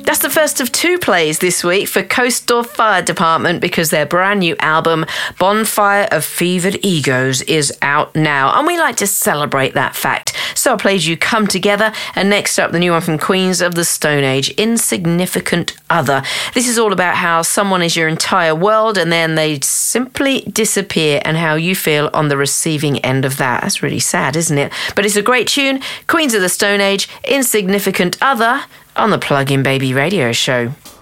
That's the first of 2 plays this week for Coastal Fire Department because their brand new album, Bonfire of Fevered Egos, is out now. And we like to celebrate that fact. So I played you Come Together, and next up, the new one from Queens of the Stone Age, Insignificant Other. This is all about how someone is your entire world and then they simply disappear and how you feel on the receiving end of that. That's really sad, isn't it? But it's a great tune. Queens of the Stone Age, Insignificant Other, on the Plug-in Baby Radio Show.